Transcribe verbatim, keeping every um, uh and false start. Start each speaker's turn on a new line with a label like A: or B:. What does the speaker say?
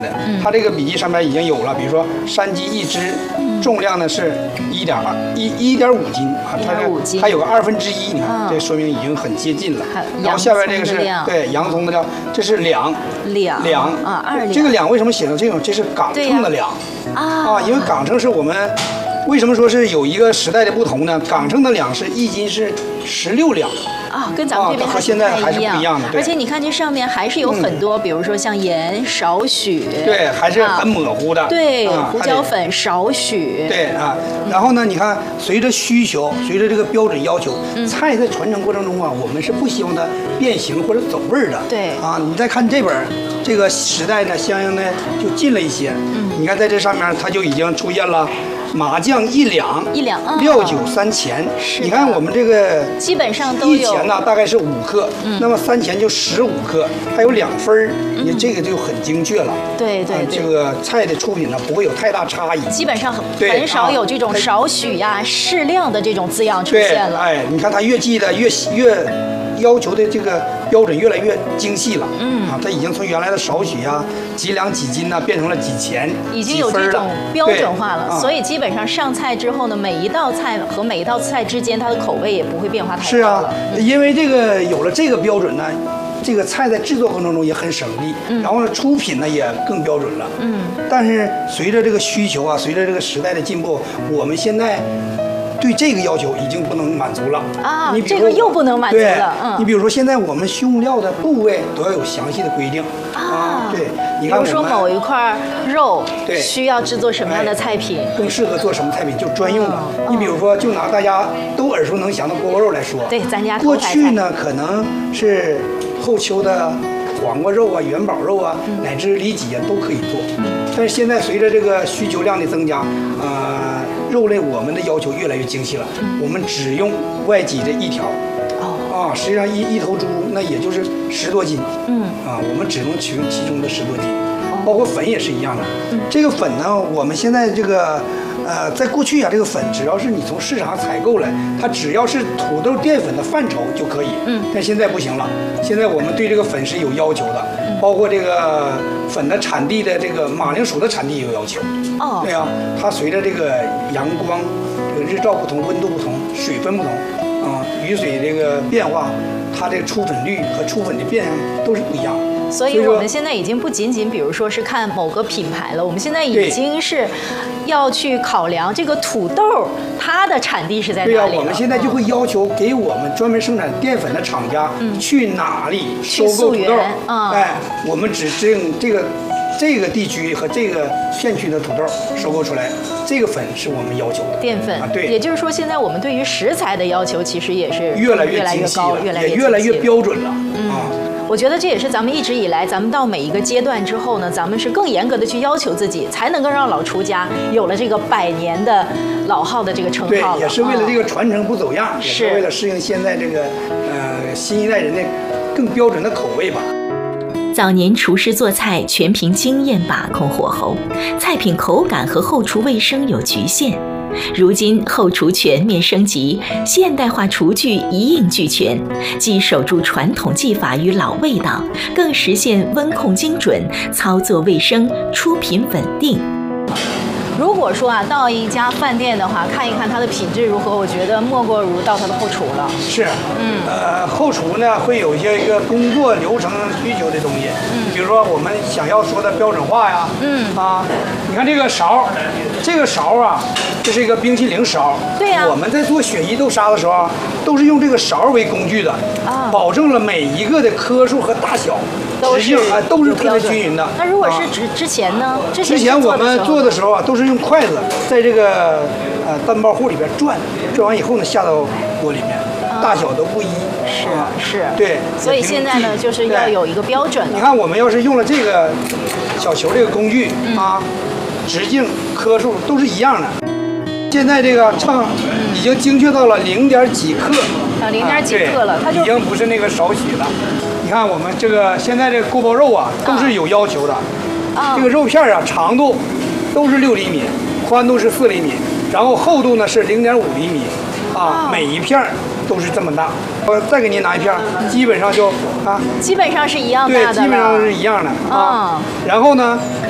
A: 嗯、它这个笔记上面已经有了，比如说山鸡一只，嗯、重量呢是一点二一一点五斤啊，它这它有个二分之一，你看、哦、这说明已经很接近了。然后下边这个是对洋葱的料，这是两
B: 两
A: 两
B: 啊二两。
A: 这个两为什么写成这种？这是岗称的两啊啊，因为岗称是我们为什么说是有一个时代的不同呢？岗称的两是一斤是十六两。
B: 啊、哦，跟咱们这边
A: 和现在还是不一样的。
B: 而且你看这上面还是有很多，嗯、比如说像盐少许，
A: 对，还是很模糊的。
B: 啊、对，啊、胡椒粉少许。
A: 对啊，然后呢，你看，随着需求，随着这个标准要求，嗯、菜在传承过程中啊，我们是不希望它变形或者走味儿的。对啊，你再看这本这个时代呢，相应的就近了一些。嗯，你看在这上面，它就已经出现了。麻酱一两，
B: 一两，嗯、
A: 料酒三钱。你看我们这个
B: 基本上都有
A: 一钱呢，大概是五克，嗯、那么三钱就十五克，还有两分儿，嗯、你这个就很精确了。
B: 对对对，
A: 这个菜的出品呢不会有太大差异。
B: 基本上很少有这种少许呀、啊、适量的这种字样出现了。
A: 哎，你看它越记得越越要求的这个标准越来越精细了。嗯啊，它已经从原来的少许啊、几两几斤呢、啊，变成了几钱，
B: 已经有这种标准化了。所以基本上上菜之后呢，每一道菜和每一道菜之间，它的口味也不会变化太大。
A: 是啊，嗯、因为这个有了这个标准呢，这个菜在制作过程中也很省力，嗯、然后呢，出品呢也更标准了。嗯，但是随着这个需求啊，随着这个时代的进步，我们现在。对这个要求已经不能满足了
B: 啊！你这个又不能满足了。
A: 嗯，你比如说现在我们用料的部位都要有详细的规定啊。对，你看，
B: 比如说某一块肉对需要制作什么样的菜品，
A: 更适合做什么菜品，就专用的。你比如说，就拿大家都耳熟能详的锅包肉来说，
B: 对，咱家
A: 过去呢可能是后秋的黄瓜肉啊、元宝肉啊，嗯、乃至里脊啊都可以做。但是现在随着这个需求量的增加，呃，肉类我们的要求越来越精细了。嗯、我们只用外脊这一条，哦，啊，实际上一一头猪那也就是十多斤。嗯，啊，我们只能取用其中的十多斤，包括粉也是一样的。嗯、这个粉呢，我们现在这个。呃，在过去啊，这个粉只要是你从市场采购来，它只要是土豆淀粉的范畴就可以。嗯，但现在不行了，现在我们对这个粉是有要求的，嗯、包括这个粉的产地的这个马铃薯的产地也有要求。哦，对啊，它随着这个阳光、这个日照不同、温度不同、水分不同，啊、呃，雨水这个变化，它这个出粉率和出粉的变量都是不一样的。
B: 所以我们现在已经不仅仅，比如说是看某个品牌了，我们现在已经是要去考量这个土豆它的产地是在哪里了。
A: 对呀、啊，我们现在就会要求给我们专门生产淀粉的厂家、嗯、去哪里收购土豆。嗯、哎，我们只定这个这个地区和这个片区的土豆收购出来，这个粉是我们要求的
B: 淀粉。
A: 啊，对。
B: 也就是说，现在我们对于食材的要求其实也是
A: 越来
B: 越
A: 精细了，
B: 越来越
A: 也越来越标准了。
B: 嗯、
A: 啊。
B: 我觉得这也是咱们一直以来，咱们到每一个阶段之后呢，咱们是更严格的去要求自己，才能够让老厨家有了这个百年的老号的这个称号了。
A: 对，也是为了这个传承不走样，
B: 嗯、
A: 也是为了适应现在这个呃新一代人的更标准的口味吧。
C: 早年厨师做菜全凭经验把控火候，菜品口感和后厨卫生有局限。如今后厨全面升级，现代化厨具一应俱全，既守住传统技法与老味道，更实现温控精准、操作卫生、出品稳定。
B: 如果说啊，到一家饭店的话，看一看它的品质如何，我觉得莫过如到它的后厨了。
A: 是，嗯，呃，后厨呢会有一些一个工作流程需求的东西，嗯，比如说我们想要说的标准化呀，嗯啊，你看这个勺，这个勺啊，这是一个冰淇淋勺，
B: 对呀、啊，
A: 我们在做雪衣豆沙的时候，都是用这个勺为工具的，啊，保证了每一个的颗数和大小。
B: 都是
A: 啊，都是特别均匀的。
B: 那如果是之之前呢？之
A: 前之前我们做的时候啊，都是用筷子在这个呃蛋包糊里边转，转完以后呢下到锅里面，大小都不一。
B: 是是。
A: 对。
B: 所以现在呢，就是要有一个标准。
A: 你看，我们要是用了这个小球这个工具啊，直径、颗数都是一样的。现在这个秤已经精确到了零点几克。
B: 啊，零点几克了，它就
A: 已经不是那个少许了。你看我们这个现在这个锅包肉啊，都是有要求的。啊，这个肉片啊，长度都是六厘米，宽度是四厘米，然后厚度呢是零点五厘米，啊，每一片都是这么大。我再给您拿一片，基本上就啊，
B: 基本上是一样大的。
A: 对，基本上是一样的啊。然后呢，